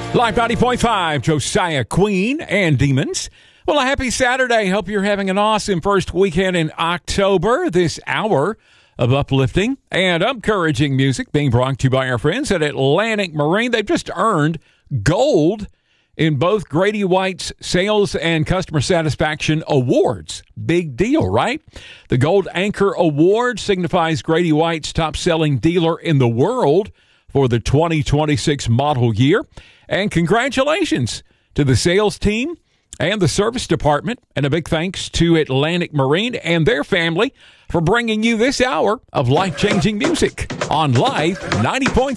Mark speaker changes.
Speaker 1: Live 90.5, Josiah Queen and Demons. Well, a happy Saturday. Hope you're having an awesome first weekend in October. This hour of uplifting and encouraging music being brought to you by our friends at Atlantic Marine. They've just earned gold in both Grady White's Sales and Customer Satisfaction Awards. Big deal, right? The Gold Anchor Award signifies Grady White's top-selling dealer in the world for the 2026 model year. And congratulations to the sales team and the service department, and a big thanks to Atlantic Marine and their family for bringing you this hour of life-changing music on Life 90.5.